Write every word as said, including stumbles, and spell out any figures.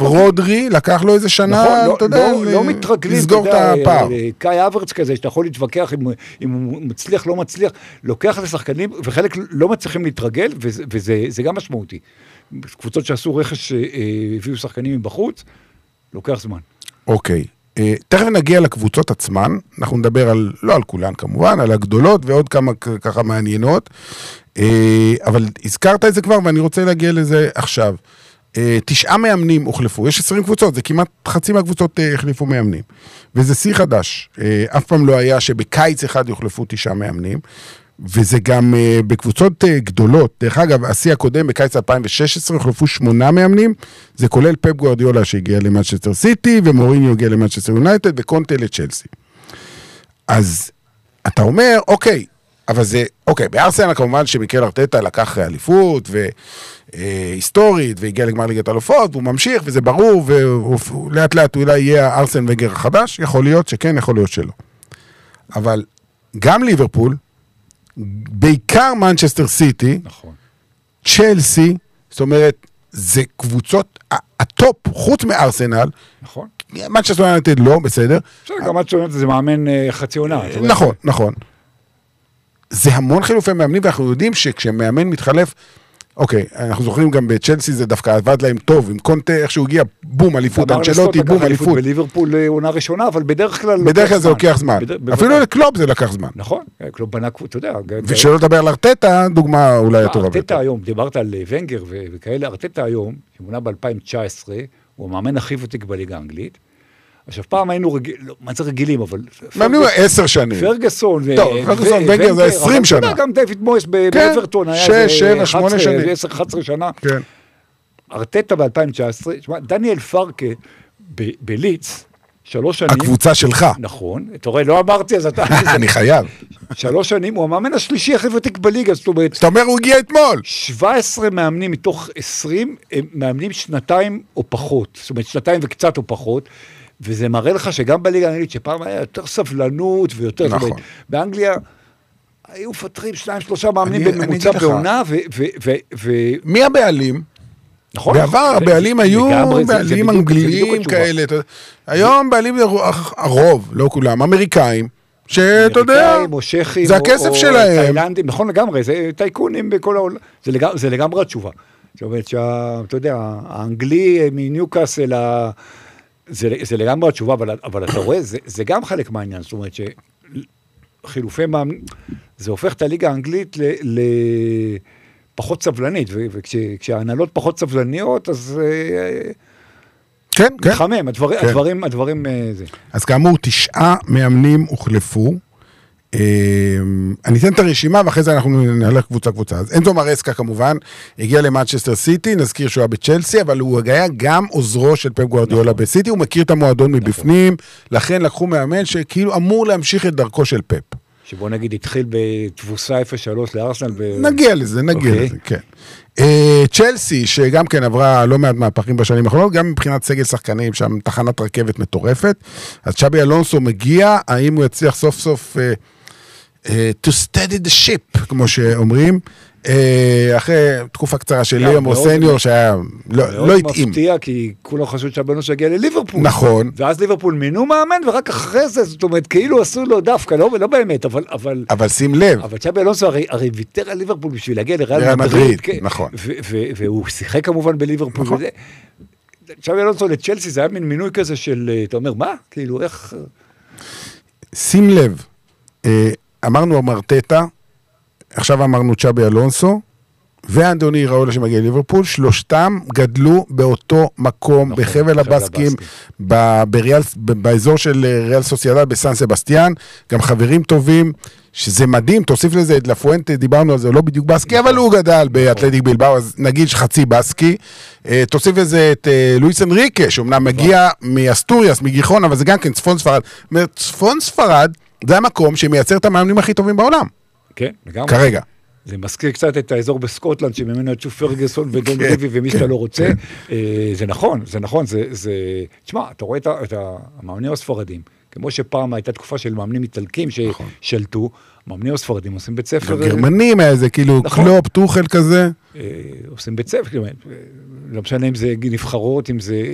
רודרי, לקח לו איזה שנה, אתה יודע, לסגור את הפער. קאי אברץ כזה, שאתה יכול להתווכח אם הוא מצליח, לא מצליח, לוקח את השחקנים, וחלק לא מצליחים להתרגל, וזה גם משמעותי. קבוצות שעשו רכש, הביאו שחקנים מבחוץ, לוקח זמן. אוקיי. תכף נגיע לקבוצות עצמן, אנחנו נדבר על, לא על כולן כמובן, על הגדולות ועוד כמה ככה מעניינות, אבל הזכרת את זה כבר ואני רוצה להגיע לזה עכשיו. תשעה מאמנים הוחלפו, יש עשרים קבוצות, זה כמעט חצי מהקבוצות החליפו מאמנים, וזה שיא חדש, אף פעם לא היה שבקיץ אחד יוחלפו תשעה מאמנים, וזה גם uh, בקבוצות uh, גדולות. דרך אגב, השיא הקודם בקיץ אלפיים ושש עשרה הוחלפו שמונה מאמנים, זה כולל פפ גוארדיולה שהגיע למנצ'סטר סיטי, ומוריניו הגיע למנצ'סטר יונייטד, וקונטה לצ'לסי. אז אתה אומר, אוקיי, אבל זה, אוקיי, בארסנל כמובן שמיקל ארטטה לקח אליפות, והיסטורית, uh, והגיע לגמר ליגת האלופות, והוא ממשיך, וזה ברור, ולאט לאט אולי יהיה ארסן וגר החדש, יכול להיות שכן, יכול להיות שלא. אבל גם ליברפול, בעיקר מנצ'סטר סיטי, נכון. צ'לסי, זאת אומרת, זה קבוצות הטופ, חוץ מארסנל, נכון. מנצ'סטר יונייטד לא, בסדר. גם מנצ'סטר יונייטד זה מאמן חצי עונה. נכון, נכון. זה המון חילופי מאמנים, ואנחנו יודעים שכשמאמן מתחלף, אוקיי, אנחנו זוכרים גם בצ'לסי זה דווקא עבד להם טוב, עם קונטה איך שהוא הגיע, בום, אליפות, אנצ'לוטי, בום, אליפות. בליברפול עונה ראשונה, אבל בדרך כלל בדרך כלל זה לוקח זמן. אפילו לקלופ זה לקח זמן. נכון, קלופ בנה, אתה יודע. ושלא לדבר על ארטטה, דוגמה אולי הטובה. ארטטה היום, דיברת על ונגר וכאלה, ארטטה היום, שמונה ב-אלפיים תשע עשרה, הוא המאמן הכי ותיק בליגה האנגלית. עכשיו, פעם היינו רגילים, מה זה רגילים, אבל... מאמנים עשר שנים. פרגוסון ו... טוב, פרגוסון ונגר זה עשרים שנה. גם דיוויד מויס באברטון היה שש, שבע, שמונה שנים. עשר אחת עשרה שנה. כן. ארטטה ב-אלפיים תשע עשרה, דניאל פרקה בליץ, שלוש שנים... הקבוצה שלך. נכון. אתה רואה, לא אמרתי, אז אתה... אני חייב. שלוש שנים, הוא המאמן השלישי הכי ותיק בליגה, זאת אומרת... זאת אומרת, הוא הגיע אתמול. שבע עשרה מאמנים מתוך עשרים, הם מאמנים שנתיים או פחות. זאת אומרת, שנתיים וקצת או פחות. וזה מראה לך שגם בליגה האנגלית, שפעם היה יותר סבלנות ויותר... נכון. באנגליה היו פתרים שניים, שלושה מאמנים בממוצע בעונה, ו... מי הבעלים? נכון. בעבר הבעלים היו בעלים אנגליים כאלה. היום בעלים הרוב, לא כולם, אמריקאים, שאתה יודע, זה הכסף שלהם. תאילנדים, נכון לגמרי, זה טייקונים בכל העולם. זה לגמרי התשובה. זאת אומרת שאתה יודע, האנגלי מניוקאסל, זה לגמרי התשובה, אבל אתה רואה, זה גם חלק מהעניין. זאת אומרת שחילופי מאמנים, זה הופך את הליגה האנגלית ל... פחות סבלנית, וכשההנהלות פחות סבלניות, אז כן, כן. מחמם, הדברים, הדברים זה. אז כאמור, תשעה מאמנים הוחלפו, אני אתן את הרשימה, ואחרי זה אנחנו נלך קבוצה קבוצה. אז אנזו מרסקה כמובן, הגיע למנצ'סטר סיטי, נזכיר שהוא היה בצ'לסי, אבל הוא היה גם עוזרו של פפ גוארדיולה בסיטי, הוא מכיר את המועדון מבפנים, לכן לקחו מאמן שכאילו אמור להמשיך את דרכו של פפ. שבוא נגיד התחיל בתבוסה אפס שלוש לארסנל. נגיע לזה, נגיע לזה, כן. צ'לסי, שגם כן עברה לא מעט מהפכים בשנים האחרונות, גם מבחינת סגל שחקנים, שם תחנת רכבת מטורפת, אז צ'אבי אלונסו מגיע, האם הוא יצליח סוף סוף to steady the ship, כמו שאומרים, אחרי תקופה קצרה של ליאם רוסניור, שהיה לא התאים. מפתיע, כי כולו חשוב שהבנוס יגיע לליברפול. נכון. ואז ליברפול מינו מאמן, ורק אחרי זה, זאת אומרת, כאילו עשו לו דווקא, לא באמת, אבל... אבל שים לב. אבל צ'אבי אלונסו הרי ויתר על ליברפול בשביל להגיע לריאל מדריד. נכון. והוא שיחק כמובן בליברפול. צ'אבי אלונסו לצ'לסי, זה היה מין מינוי כזה של, אתה אומר, מה? כאילו, איך... שים לב. אמרנו ארטטה, עכשיו אמרנו צ'אבי אלונסו, ואנדוני ראולה שמגיע ליברפול, שלושתם גדלו באותו מקום, בחבל הבסקים, באזור של ריאל סוסיידד בסן סבסטיאן, גם חברים טובים, שזה מדהים, תוסיף לזה את לפואנטה, דיברנו על זה, לא בדיוק בסקי, אבל הוא גדל באתלטיק בלבאו, אז נגיד שחצי בסקי, תוסיף לזה את לואיס אנריקה, שאומנם מגיע מאסטוריאס, מגיחון, אבל זה גם כן צפון ספרד, צפון ספרד, זה המקום שמייצר את המאמנים הכי טובים בעולם. כן, לגמרי. כרגע. זה מזכיר קצת את האזור בסקוטלנד, שממנו יצאו פרגוסון ודון ריבי, ומי שאתה לא רוצה. זה נכון, זה נכון, זה... תשמע, אתה רואה את המאמנים הספרדים, כמו שפעם הייתה תקופה של מאמנים איטלקים ששלטו, מאמנים הספרדים עושים בית ספר... גרמנים היה זה, כאילו קלופ, טוחל כזה. עושים בית ספר, לא משנה אם זה נבחרות, אם זה...